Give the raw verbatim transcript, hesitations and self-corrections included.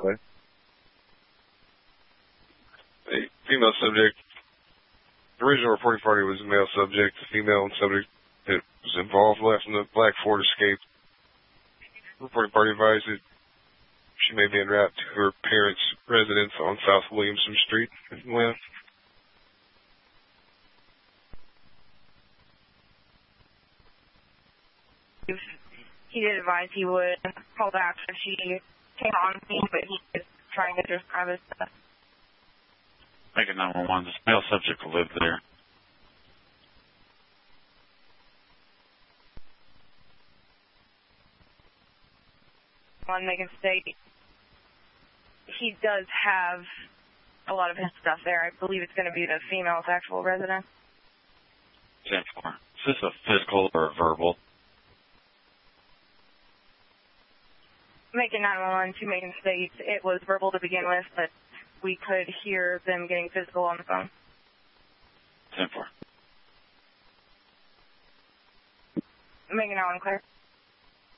Clay. A female subject. The original reporting party was a male subject. The female subject that was involved left in the black Ford escaped. The reporting party advised that she may be en route to her parents' residence on South Williamson Street in Atlanta. He did advise he would call back if she came on me, but he was trying to describe his stuff. Make it nine one one. This male subject will live there. On Macon State, he does have a lot of his stuff there. I believe it's going to be the female's actual residence. ten four. Is this a physical or a verbal? Macon nine one one to Macon State. It was verbal to begin with, but we could hear them getting physical on the phone. ten four. Macon nine one one, clear.